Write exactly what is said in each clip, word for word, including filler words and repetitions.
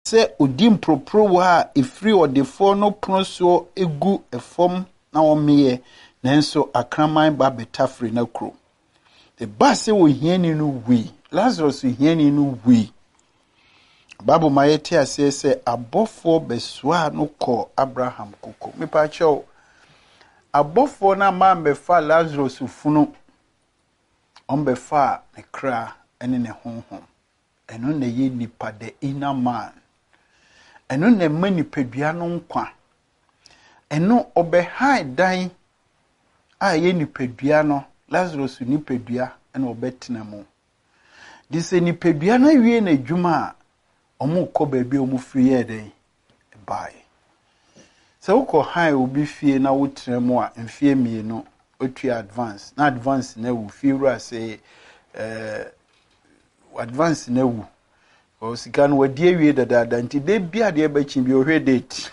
se odim propro wa efri odefo no proso egu efom na omeye nanso akraman ba betafre na kro the base wo hiani no wi Lazarus hiani no wi Babu mayete ase se abofo beswa no ko Abraham koko me pa cho abofo na ma befa Lazarus funu on befa ne kra ene ne honhom eno na ye nipa the inner man eno na ma nipadua no nkwa eno obehai dan a ye nipadua no Lazarus nipadua ena obetena mu dise nipadua na wie na adwuma omu ko baabi omu free ye den bai se uko hai obi fie na wotena mu a mfie mie no otu advance na advance na wu fie ru ase eh advance na wu o sika no wadi awie dada nti de bia de ba chi bi ohwe date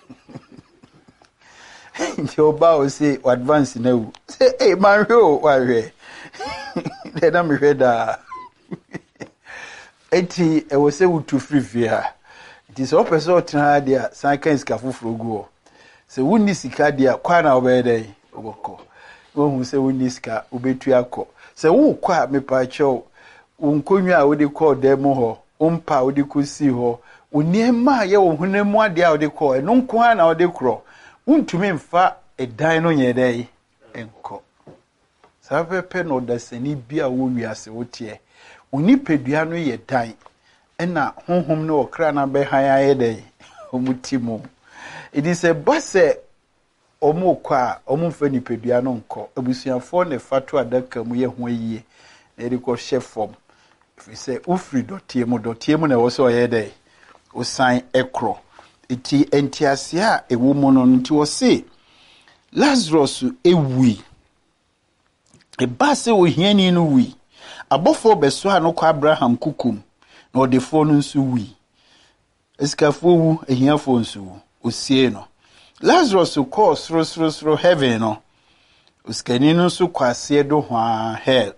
nti oba o say advance na wu say eh man hwe o wa hwe de na me hwe da eti e wo say wutu free fia it is open so tena dia san kan sika fufuro go se wonni sika dia kwa na obe dey oboko wo hu se wonni sika obetu akọ se wo kwa me pa cho unkonwa a wodi call dem ho umpa wodi kusi ho oniema ye wo hunemu ade a wodi call eno nko na wodi kro untumi mfa edan no nyedey enko sapepe no dasani bia wo wiase wotie onipedua no ye dan ena honhom no okra na be han ayedey omutimo it is a base omo kwa omo fa nipedua no nko abusuafo ne fatu adaka mu ye ho yie e de ko chef form if say ufri dotie mu dotie mu na wo so yedey o san ekro iti entiasia ewo mu no nti wo se Lazarus ewi e base wo hiani no wi abofo beso ha no kwa Abraham kukum na odefo no nso wi eskafo wu ehiafo nso osie no Lazarus ko sro sro sro heaven no uskani no nso kwase do hwa hell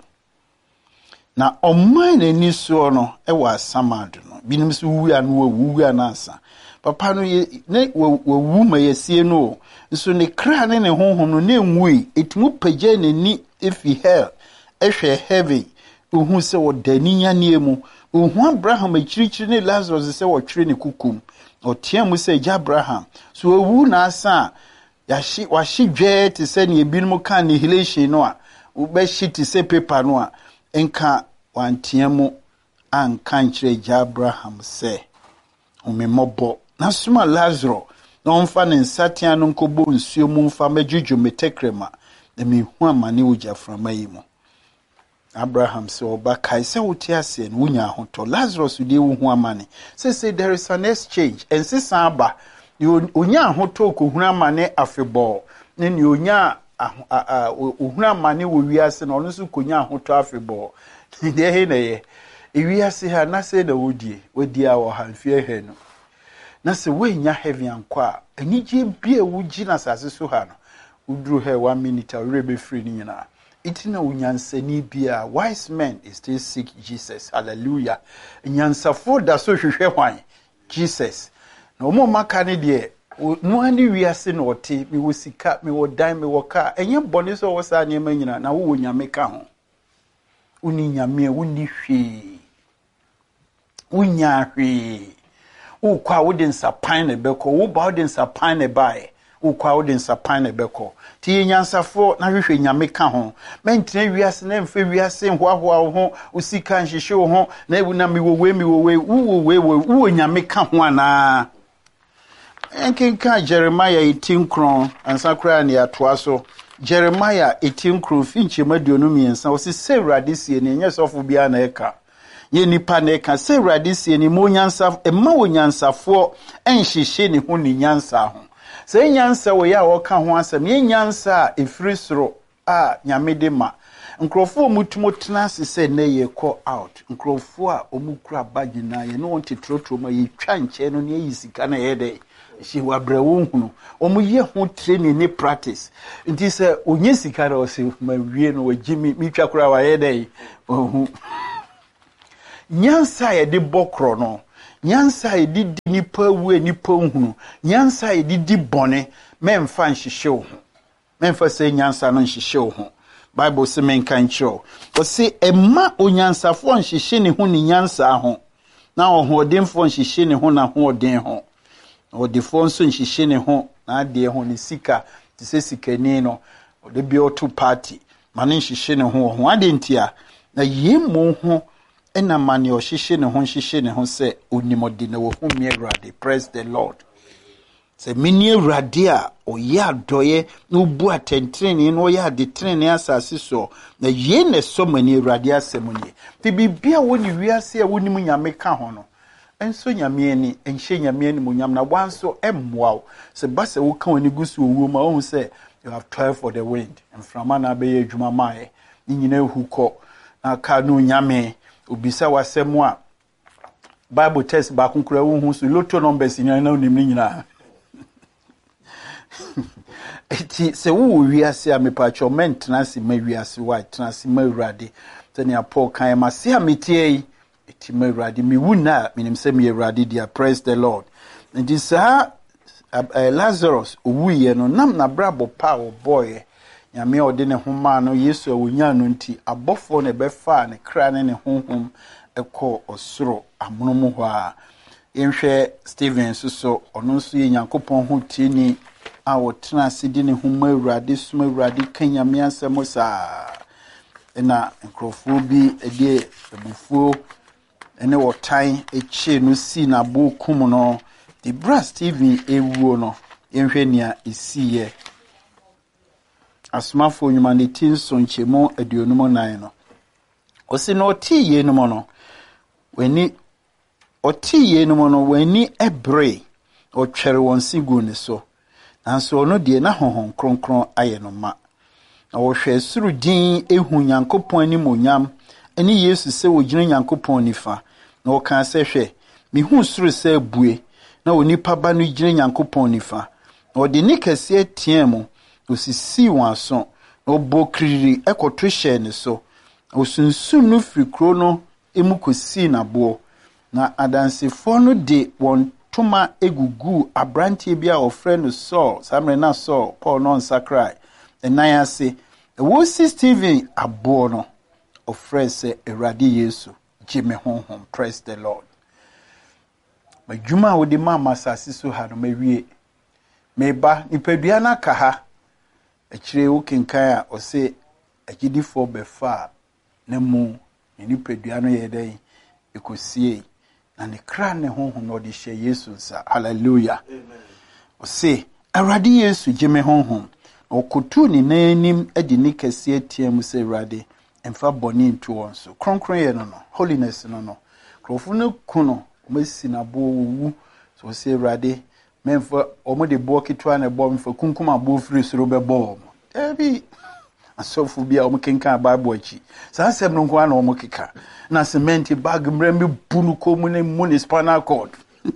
na oman ani so no e wa samado no binim so wu anu wu anansa papa no ye ne wu ma yesie no nso ne kra ne ne honhom no ne nwui etumu pagye ne ni efi hell ehwe heaven uhu se wodani yanie mu uhu Abraham akirichiri ne Lazarus se wotwere ne kukum otia mu se ja Abraham so wu na asa yashi washi dwe te se ne ebinum kan ne hilation no a ube shiti se paper no a enka wantia mu anka nkire ja Abraham se umemobbo na suma Lazarus na onfa ne nsatia no nkobo nsuo mu mfa majuju metekrema na mehu amane uja frama yi mu Abraham se oba kai se wotiase no wunya hoto Lazarus de wo hu amane say say there is an exchange and say samba onya hoto ko hu amane afebo ne ne onya ohunu amane wo wiase no no so konya hoto afebo de he na ye wiase ha na se na wodie wodi a wo hanfie he no na se wenya heavy ankwa anije bia wugi na sase so ha no udru he one minute awre be free ni nyina itina unyansani bia wise men is still seek Jesus hallelujah nyansafo da so hwehwe hwan Jesus na omo maka ne de no ani wiase na ote mi wo sika mi wo dan mi wo ka enye bone so wo sa nyema nyina na wo nyame ka ho uni nyame uni hwe unya hwe ukwa wodin sapan ne beko wo ba wodin sapan ne bae ukwa wodin sapan ne beko ti nyansafo na hwehwe nyame ka ho mentene wiase na mfe wiase hoahoa ho usika nhihye ho na ebu na mi wo we mi wo we wo we wo nyame ka ho ana enkenka Jeremiah eighteen kron ansakra ne atoa so Jeremiah eighteen kron finche maduonu miensa o se sewrade sie ne nyesofo bia na eka ye nipa na eka sewrade sie ne mo nyansa emma wo nyansafo enhihye ne ho ne nyansa ho se nyansa wo ya wo ka ho asem ye nyansa efiri soro a nyamede ma nkrofo mutumo tena se na ye call out nkrofo a omukura bagina ye no wonte trotro ma ye twa nche no ne yisika na ye de she wabrawo hunu omuye ho training ni practice nti se onye sika na o se ma wie no wagimi mi twa kura wa ye de ohu nyansa ye de bokro no nyansa edidi nipa wu nipa hunu nyansa edidi bone memfa nhihye wo ho memfa se nyansa no nhihye wo ho Bible se men kan kiro o se emma onyansafo nhihye ne ho ni nyansa ho na ohodemfo nhihye ne ho na hoden ho odefo nso nhihye ne ho na ade ho ne sika te se sikani no ode bi oto party mane nhihye ne ho ho ade ntia na yemo ho ena mane o hihye ne ho hihye ne ho se onimode na wo hu mi Awurade. Praise the Lord. Se mini Awurade a oya doye no bu atentrene no ya de trene asase so na ye ne so mani Awurade asemuni ti bibia woni wiase a woni mu nyame ka ho no enso nyame ani enhye nyame ani mu nyam na wanso emmoa se base wo ka woni gusu owo ma wo se you have tried for the wind and from ana be adwuma mae ni nyina ehukọ na ka no nyame obisa wasemu a Bible test ba kunkura wo hu so lotto numbers nyina na onim nyina eti se wo wiase a mepacho mentena se ma wiase wa tena se ma Awurade tene Paul kan ma se ametie eti ma Awurade mi wuna minim se mi Awurade dia. Praise the Lord. And this uh, Lazarus uwiye no nam na brabo pa o boy nyame ode ne homa no Yesu awonya no nti abofo ne befa ne kra ne ne honhom ekọ osoro amonomo ho a yenhwe Stephen so ono nso ye Nyankopɔn ho tieni a wotena sidi ne homa Awurade suma Awurade kanyame asemo saa ena nkrofo bi ede ebufuo ene wotan eche no si na bokum no the brass Stephen ewuo no yenhwe nia esiye asmafo nyuma ne tinso nchemo aduonum nan no osi no otiye no no weni otiye no no weni ebre otwere won sigu ne so nanso ono de na honhon kronkron aye no ma na wo hwe suru din ehu Nyankopɔn ani monyam eni Yesu se wo gina Nyankopɔn nifa na wo kan se hwe mi hu suru se bue na onipa ba no gina Nyankopɔn nifa na ode ni kase tiemu osisi wanso na obokriri ekoto hye ne so osunsun no frikro no emukosi na bo na adansefo no de won toma egugu abrantie bia ofre no Saul samre na Saul Paul no nsakrai enan ase wo si Stephen abo no ofre se Awurade Yesu jime honhom. Praise the Lord. Majuma wo de mama sase so ha no mawie meba nipadua na ka ha akire wo kenkan a ose agidifo befa na mu nipadua no ye den ekosie na ne kra ne honhom no de hye Yesu sa. Hallelujah. Amen. Ose Awurade Yesu jime honhom okotu ni nanim adi ni kase atiam se Awurade emfa boni ntu won so kronkron ye no no holiness no no krofo no kuno omasi na bo wu so se Awurade memfa omo de bo kitwa na bo memfa kunkum abo firi soro be bo ebi asofu bia omo kenkan Bible achi sa sem no nko na omo keka na cement bag mrembe bunu komu ne municipal court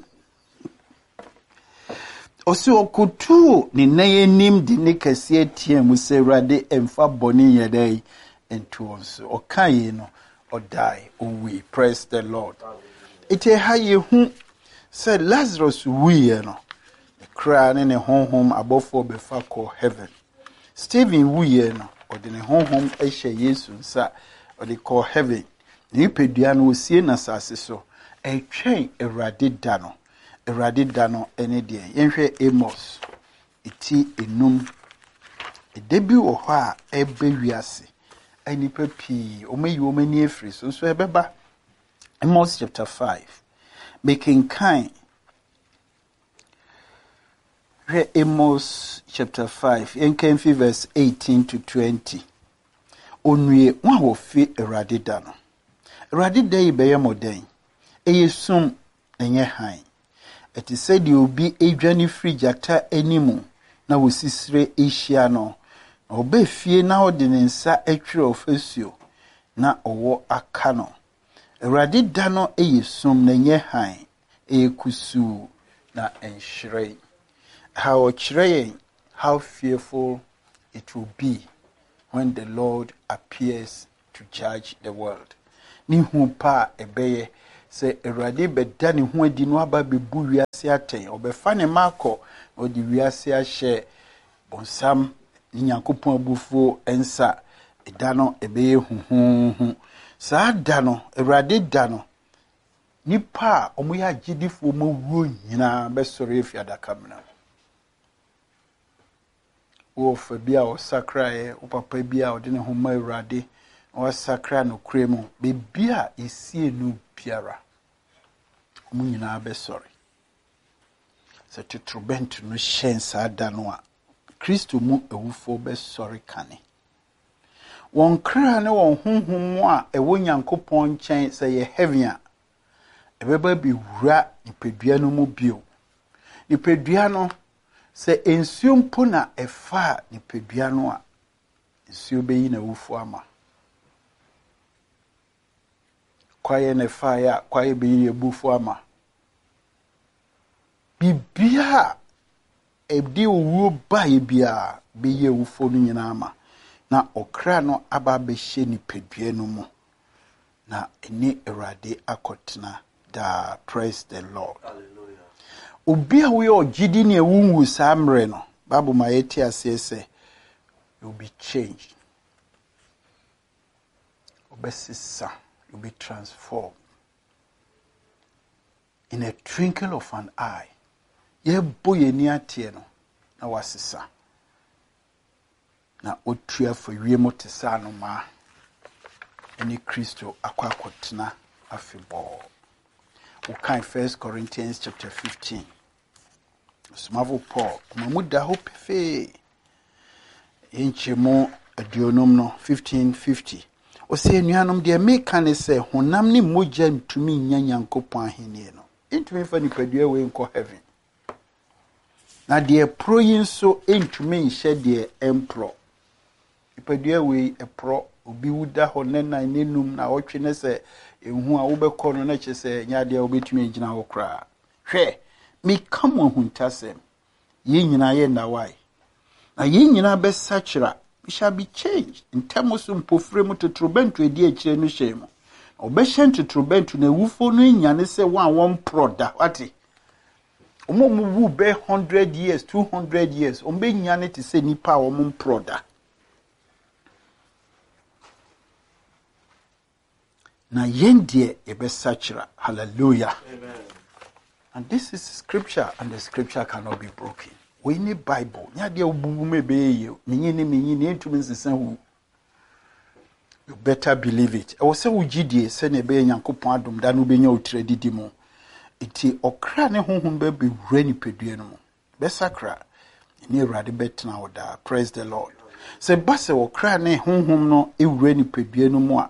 osi okutu ni nayenim di ne kase atiam se Awurade emfa boni yedai entu onso okaye no odai owi. Praise the Lord. Ite haye hu se Lazarus wiye no kra ne ne honhom abofo befa ko heaven. Stephen wiye no ode ne honhom ehye Yesu nsa ode ko heaven. Ni pedua no osie na sase so etwen Awurade da no Awurade da no ene de yenhwe Amos iti enum edebi wo ho a ebe wiase ani papi omayi omani efri so so ebeba Amos chapter five making kind re Amos chapter five yenkan fi verse eighteen to twenty onwie wa wo fi Awurade da no Awurade da yi be yemoden eyesum enye han eti said you be adwane free jata animu na wosisire ehia no obe fie na ode ne nsa atwere ofasuo na owo aka no Awurade da no eyesum na nye han ekusu na enhire how chire how fearful it will be when the Lord appears to judge the world. Ni hu pa ebeye se Awurade bɛda ne ho adi no aba bɛbu wiase atɛn ɔbɛfa ne makɔ na ɔde wiase ahyɛ bonsam ne Nyankopɔn abufuo ensa ɛda no ɛbɛyɛ huhuhu saa da no Awurade da no nipa a ɔmo yɛ agyedifo mo wuo nyinaa bɛsɔre efi adaka mena wo fa bi a ɔsakrae wo papa bi a ɔde ne ho ma Awurade ɔsakra no kure mu bebi a esie no biara ɔmo nyinaa bɛsɔre sɛ totorobɛnto no hyɛn saa da no a Kristo mu awufo bɛsɔre kane wɔn kra ne wɔn honhom a ɛwɔ Nyankopɔn nkyɛn sɛ yɛ heaven a ɛbɛba bi wura nipadua no mu bio nipadua no sɛ ensuo mpo na ɛfa nipadua no a nsuo bɛyi na awufo ama kwaye na ɛfa ya kwaye bɛyi abufo ama bibia ɛde owuo bae bia bɛyi awufo no nyinaa ama na okra no aba bɛhyɛ nipadua no mu na ɛne Awurade akɔtena da. Praise the Lord. Hallelujah. Obi a we ogidi ne ewunwu saa mre no Bible ma yeti ase se you be changed. Obesisa, you be transformed in a twinkle of an eye. Ye boye ni atie no na wasisa. Na otua for wiemo te sa no ma eni Kristo akwa akotena afebɔ. We can First Corinthians chapter fifteen. Smavo Paul, Mamuda hope fe inchemo adionom no fifteen fifty. O say nuanom de meka ne se honam ni mogya ntumi nya Nyankopɔn ahenie no. Ntumi fa nipadua we nko heaven. Na de pro yi nso ntumi nhye de empro. Nipadua we epro obi wuda ho nena nenum na wotwe ne se ehu a wobɛkɔ no na kyese nya de wobɛtumi agina ho kra hwɛ me kam ahuntasem ye nyina ye na wai na ye nyina bɛsakyera we shall be changed in terms of mpofre mu totrobentu edi akire no hyɛ mu obɛhyɛ totrobentu na ewufo no nyane se wan won proda wati omo mu wu be one hundred years two hundred years ombe nyane te se nipa a omo proda na yendie ebesachira. Hallelujah. Amen. And this is scripture, and the scripture cannot be broken. We need Bible. Nya dia obubu mebe ye. Menye ne menye ne ntumi nsesa hu. You better believe it. E wo se ugidie se na ebe Nyankopɔn adom da no benya otredidi mu. Iti okra ne honhom be be wura ni pedue no mu. Besakra ni Awurade betena oda. Praise the Lord. Se base okra ne honhom no e wura ni pedue no mu a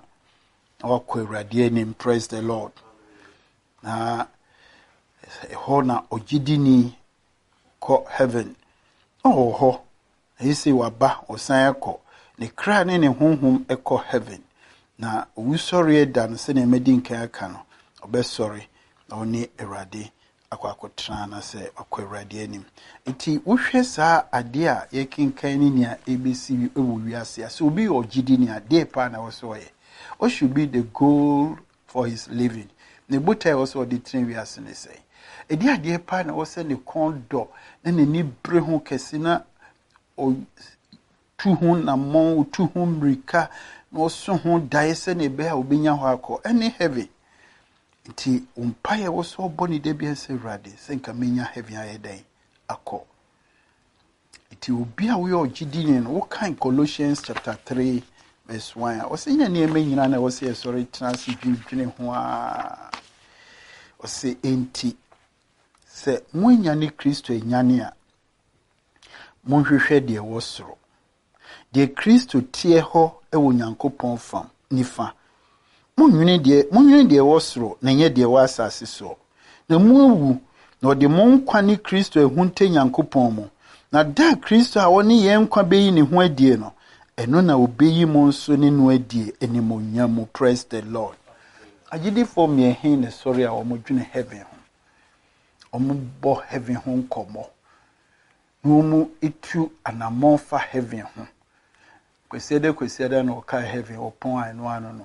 praise the Lord. Na ehona ogidini ko heaven. Oh ho. Isi waba osan ekọ. Ne kra ne ne honhom ekọ heaven. Na wusori eda no se na medi nkan aka no. Obesori na oni Awurade akọ akọtra na se akọ Awurade anim. Iti wohwe saa ade a yekinkan ni nia ebesi ewu wiase. So obi ogidini ade pa na wo so ye. What should be the goal for his living? Ne buta also the train we are saying say. E dia de pa na wo se ne kondo na ne ni bre ho kese na o tu ho na mon tu ho mrika na so ho dae se ne be a obenya ho akọ any heavy. Nti umpaye wo so boni de bia se Awurade se nka menya heavy aye dan akọ. Nti obi a we ogidini no wo kan Colossians chapter three verse one. O se nya ne nyina na wo se sorry trans dwudwene ho a o se enti se munya ne Kristo enyane a monhwehwe de wo soro de Kristo tie ho e wo Nyankopɔn fam nifa monwene de monwene de wo soro na nye de wo asase so na muawu na ode mon kwa ne Kristo ehunte Nyankopɔn mu na da Kristo a woni ye nkwa beyi ne ho adie no eno na obeyi mo nso ne no adie enimonya mu. Praise the Lord. Agidi for me hin ne sorry a omodwene heaven ho ombo heaven ho nkomo no mu itu anamon fa heaven ho kwesiede kwesiede no ka heaven opon anu anu no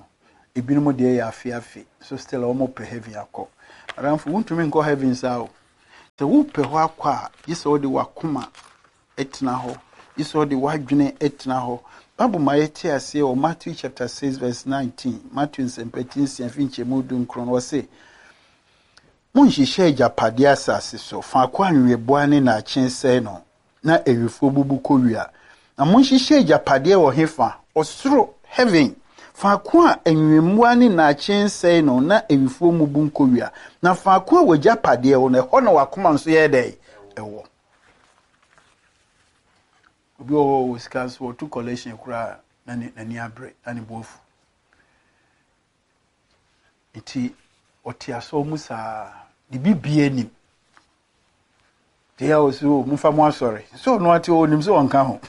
Ebinimo de ya afi afi. So still omo pe heaven akọ. Aramfo wuntumi nkọ heaven sao. Se wo pe ho akọ a, yise odi wakoma etna ho. Yise odi wadwene etna ho. Bible ma yete ase o Matthew chapter six verse nineteen. Matthew seventeen finche mudu nkron wo se. Monhihye agapade asase so fa akọ anweboa ne na akyense no na ewifo bubu kowia. Na monhihye agapade wo hefa osoro heaven. Faako a enwemua ne na akyense no na ewifo mu bunkowia na faako a wagapade wo na ho na wakoma nso ye dai ewo obi o skas wo to collection kura na na ni abre na ni bofu iti otiaso musa di bibie nim dia oso mu fa mo asore so no ati o nim so onka ho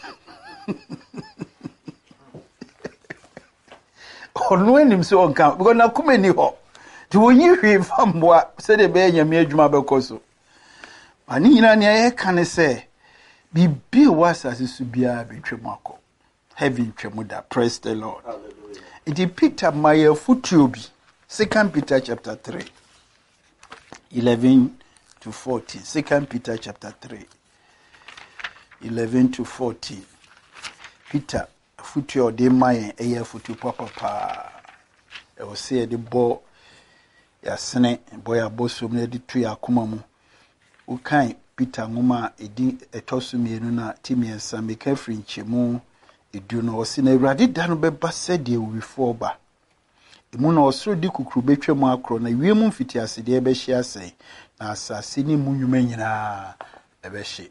ono enim se onka because na kuma ni ho ti wonyi hwe famboa se de be nyame adwuma bekoso ani nyina ne ye kan se bibi wasase su bia betwem akọ heaven twem da. Praise the Lord. Hallelujah. It Peter my futuobi Second Peter chapter three eleven to fourteen. Second Peter chapter three eleven to fourteen. Peter futu ode mayen eye futu papa pa e o se de bo ya sene bo ya bosom na de tu ya koma mu o kan Peter ngoma edi etosu mienu na timiensa meka frinche mu edu no o se na Awurade da no beba se de wifo ba emu na osoro di kukuru betwa mu akro na wiemu mfiti ase de ebe hye ase na asase ni mu nwuma nyina ebe hye.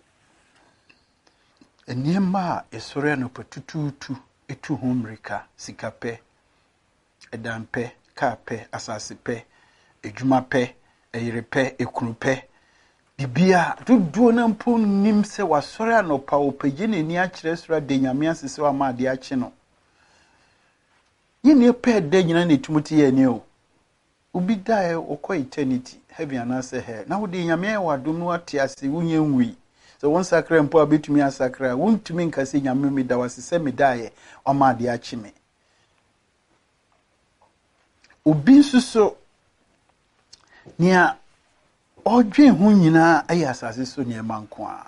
Eniema esore no patututu etu homrika sikape edampe kape asasipe ejumape eyirepe ekunupe bibia duduo na mpo nim se wasore anopa opagye neni akire sora de nyame asese wa ma de akye no yene pe de nyina netumuti ye ni o ubi dae okọ eternity heaven anase he na wo de nyame wa dum no ate ase wunye nwi. So one sacre mpo abetumi asakra wuntumi nkase nyame me da wasese me dae o ma de akye me obi nsuso nia odwen hu nyina ayi asase so ne manko a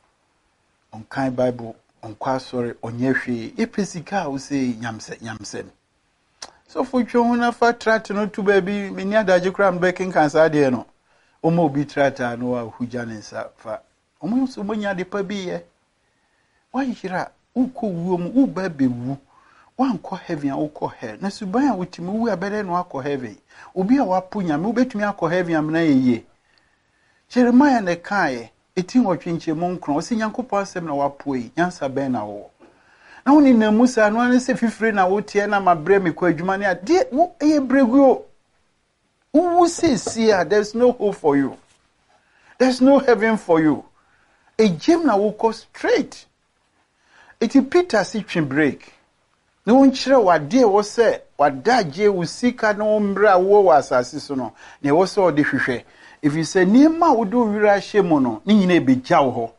onkan Bible onkwa sori onyehwe epesika wo se nyamse nyamse so for twa na fa trat no to baby me ni adaje kra mbekin kansa de no o mo bi trata no a huja ne nsa fa o mo so monya de pa bi ye wa yira uko wuo mu u ba bewu wanko heaven uko hell na suban a wutimi wu abere no akọ heaven obi a wapo nyame ubetumi akọ heaven amna yeye Jeremiah ne kae etin otwinche mu nkron o se Nyankopọ asem na wapo yi nyansa ben na wo na woni na Musa no an se fifire na wotie na mabre me kwa adwuma ne ade wo eye breguo wo se see there's no hope for you, there's no heaven for you. A gym na wo go straight. Iti Peter si twin break no wonkyere wade wo se wadaje usika no mbra wo wasase so no ne wo se ode hwehwe. If you say niema wodo wira hyemo no ni nyina ebegya wo ho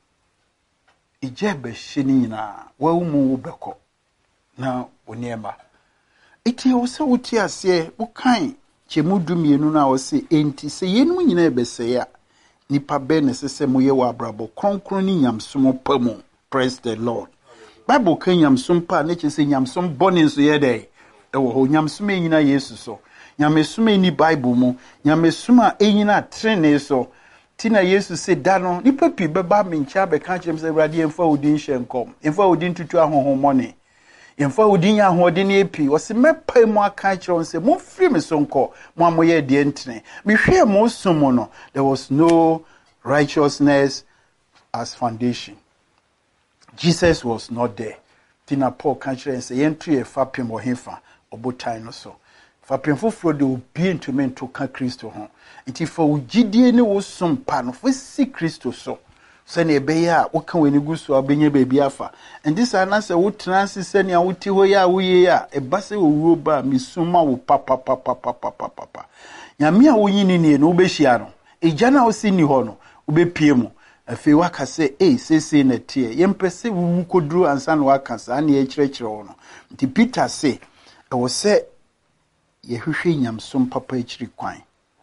ije be hye ni nyina wa mu wo beko na oniema iti wo se wuti ase wo kan chemudu mienu na wo se enti se yenu nyina ebese ya nipa be ne sese moye wa brabo kronkron ni nyamsom pamu. Praise the Lord. Bible kan nyamsom pa ne che se nyamsom bone so ye dey e wo ho nyamsom enyina Yesu so nyamesum ni Bible mu nyamesum a enyina trene so tina Yesu se da no nipa pi beba mencha be kan kyerem se Awurade emfa odin hyenkom emfa odin tutu ahohomone emfa odin ya hodin epi o se mepa mu aka kyerem se mo firi me so nko mo amoye de entene me hwe mo sumo no there was no righteousness as foundation. Jesus was not there. Tina Paul kan kyerem se yentu e fa pem o hefa obotan no so fa penfofro de obi ntumi nto ka Kristo ho nti fa ugidie ne wo sompa no fa si Kristo so se na ebeya a wo ka wani gusu abenya bebi afa and this anase wo transise ne a wuti ho ya wo ye ya ebase wo wuo ba misuma wo papa papa papa papa nyame a wo nyini ne no obehia no eja na wo si ni ho no obepie mu afi waka se eh sese na tie yempese wo koduru ansa na waka sa na ye kyerɛkyerɛ wo no nti Peter se e wo se yehwehwe nyamsom papa ichiri kwan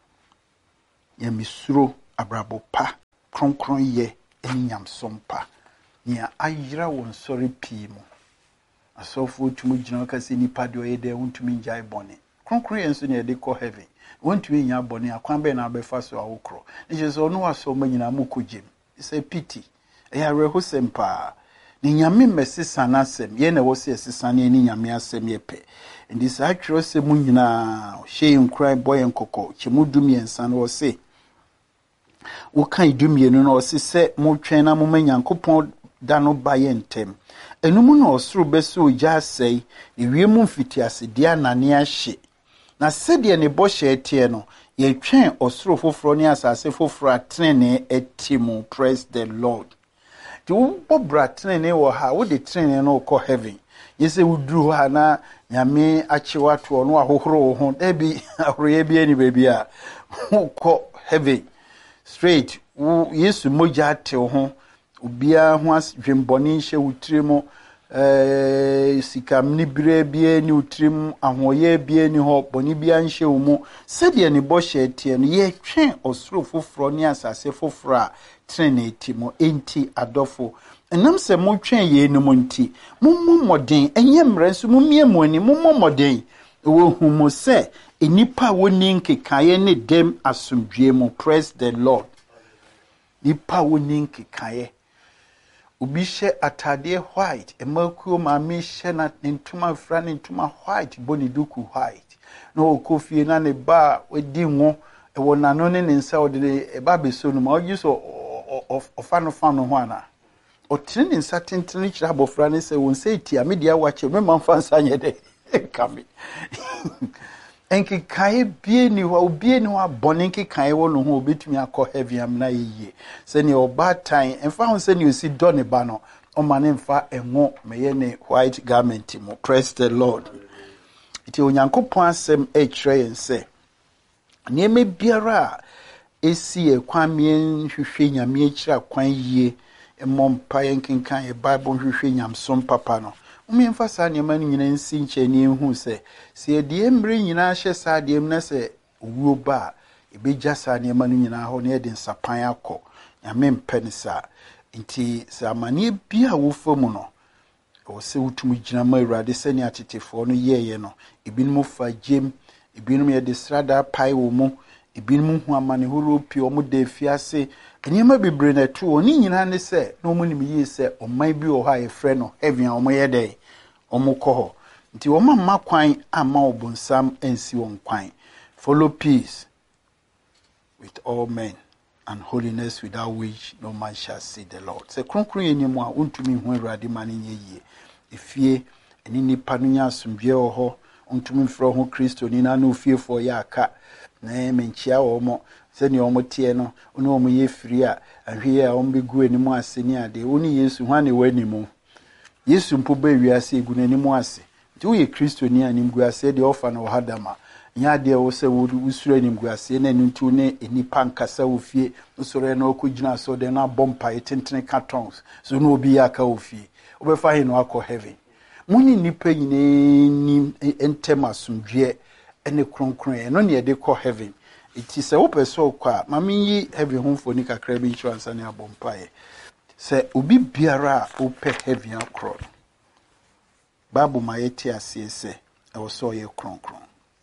ye misuro abrabo pa kronkron ye eni nyamsom pa nia ayira won sori pii mu asofo tumu gina kase nipa de oyede wontumi njai bone kronkron ye nso ne de ko heaven wontumi nya bone akwan be na abefa so awokro ne je so no waso manyina mu kogem it's a pity eya reho sempa ni nyame mesisa na asem ye na wo se esisa ne ni nyame asem ye pe ndi sa twero se mu nyina hye nkran boy nkoko chemudum yensa na wo se wo kan dumie no na wo se se mo twen na mo manyankopon da no ba ye ntem enum na osoro beso gya sei ne wiemu mfitiase dia nane ahye na sede ne bo hye tie no ye twen osoro foforo ne asase foforo atrene etimu. Praise the Lord. Ti wo bobra trene wo ha wo de trene no ko heaven yese wuduru ha na nyame achewa to no ahohoro ho da bi ahoroye bi ani baby a ko heaven straight wo yesu moja te ho obia ho asdwemboni hye wutrimo eh sikam ni bire bia ni utrim ahoye bia ni ho boni bia nhye wo mu sede ne bo hye tie no ye twen osoro foforo ni asase foforo a trinity mo enti adofo enam se mo twen ye no monti mommo moden enye mranso momie mo ani mommo moden wo hu mo se enipa woni nkekaye ne dem asomdwe mo. Praise the Lord. Nipa woni nkekaye obi hye atade white emakuo ma me hye na ntuma fra ne ntuma white boni duku white no okofie na ne ba wadi ngo ewo nano ne nsa odede eba beso no ma ogi so of ofano fano ho ana otini nsa tentene kira abofra ne se won se tia media wache me manfa nsa nyede kame enki kai bie ni ho bie ni ho abone enki kai wo no ho obetumi akọ heavy am na yiye se ni oba tan enfa ho se ni osi do ne ba no o ma ne mfa enwo meye ne white garment mo. Praise the Lord. Iti onyankopon asem e kire yen se nieme biara esi e kwamien hwehwe nyame akira kwan yie emompa yenkenkan e Bible hwehwe nyamsom papa no umi mfasa niema no nyina nsi nche ni ehu se se de emre nyina hye sa de em na se owuo ba ebeja sa niema no nyina ho na e de nsapan akọ nyame mpene sa nti se amane bia wo famu no o se wutum gina ma urade se ni atetefo no yeye no ebinum fa jem ebinum ye de strada pai wo mu ebinum hu amane horo pi o mu de fiase enima bebre na tu oni nyina ne se no mu nim yi se o man bi o ha e frɛ no heaven o mo ye de o mo kɔ ho nti o ma ma kwan ama obonsam ensi won kwan. Follow peace with all men and holiness without which no man shall see the Lord. Se kronkron enimu a untumi hu urade mane nye yie efie eni nipa no nya asomdwe o ho untumi mfro ho Kristo ni na no fie fo ya aka na menchia wo mo se ni o mo tie no oni o mo ye firi a ahwe a o mbegu enimu ase ni ade oni Yesu hwane wani mu Yesu mpo ba wiase egu n'animu ase nti wo ye Kristo ni anim gu ase de ofa na wo hadama nya de wo se wo usura anim gu ase na ntu ne enipa nkasa wo fie usura na okogina so de na bompa etentene cartons so no obi ya ka wo fie obefa he no akọ heaven muni nipa nyine ni entema sumdwe ene kronkron e no ne de kọ heaven iti se wo peso kwa mami yi heaven homfo ni kakra bi insurance na bompa e se obi biara ope heaven akro babu mayeti ase se e wo so ye kronkron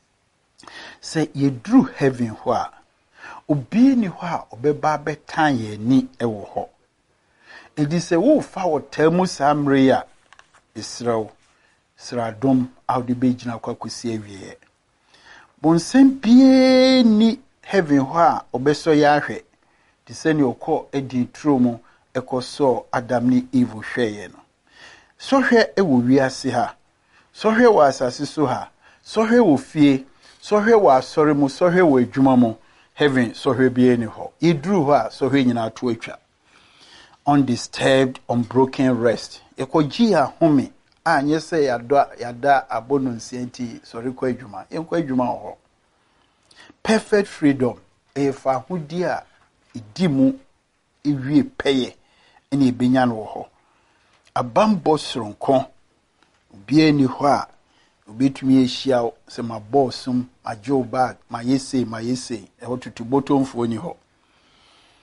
se ye dru heaven ho a obi ni ho a obeba betan ye ni e wo ho edi se wo fa wo tamu samre ya Israel sradom awde begina kwakosi awie bonsem bie ni heaven ho a obeso ya ahwe di se ni okọ edi tromu ekoso Adam ni Eve hweye no so hwe e wo wiase ha so hwe wo asase so ha so hwe wo fie so hwe wo asore mu so hwe wo adwuma mu heaven so hwe bie ni ho idru ho a so hwe nyina to atwa undisturbed unbroken rest ekoji a home anye se yada yada abono nsienti sorry kwa adwuma enkwa adwuma ho perfect freedom e fa hudi a idimu ewie peye ene ebenya no ho abambo soronko bie ni ho a obetumi ehia se ma bossum ma joe bag ma yese ma yese e ho tutu botomfo ni ho